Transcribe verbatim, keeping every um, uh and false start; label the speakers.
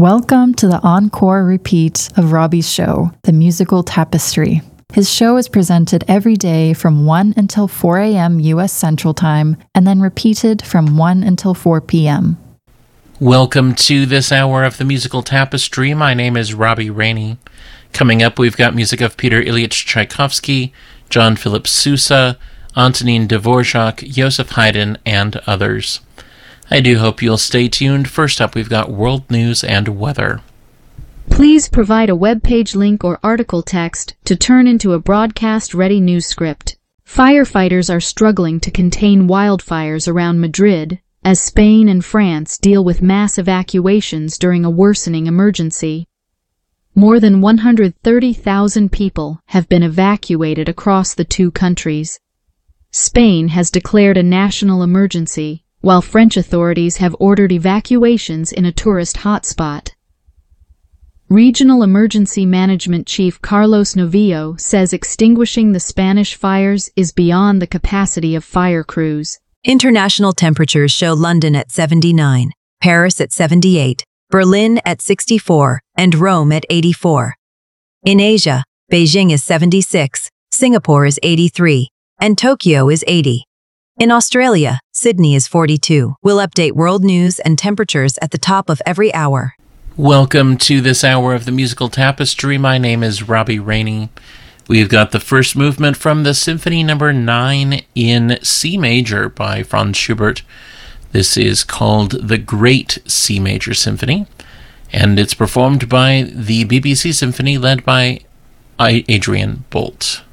Speaker 1: Welcome to the encore repeat of Robbie's show, The Musical Tapestry. His show is presented every day from one until four a.m. U S Central Time, and then repeated from one until four p.m.
Speaker 2: Welcome to this hour of The Musical Tapestry. My name is Robbie Rainey. Coming up, we've got music of Peter Ilyich Tchaikovsky, John Philip Sousa, Antonin Dvorak, Joseph Haydn, and others. I do hope you'll stay tuned. First up, we've got world news and weather.
Speaker 3: Please provide a web page link or article text to turn into a broadcast-ready news script. Firefighters are struggling to contain wildfires around Madrid as Spain and France deal with mass evacuations during a worsening emergency. More than one hundred thirty thousand people have been evacuated across the two countries. Spain has declared a national emergency, while French authorities have ordered evacuations in a tourist hotspot. Regional Emergency Management Chief Carlos Novillo says extinguishing the Spanish fires is beyond the capacity of fire crews.
Speaker 4: International temperatures show London at seventy-nine, Paris at seventy-eight, Berlin at sixty-four, and Rome at eighty-four. In Asia, Beijing is seventy-six, Singapore is eighty-three, and Tokyo is eighty. In Australia, Sydney is forty-two. We'll update world news and temperatures at the top of every hour.
Speaker 2: Welcome to this hour of The Musical Tapestry. My name is Robbie Rainey. We've got the first movement from the Symphony Number nine in C Major by Franz Schubert. This is called the Great C Major Symphony, and it's performed by the B B C Symphony led by Adrian Bolt.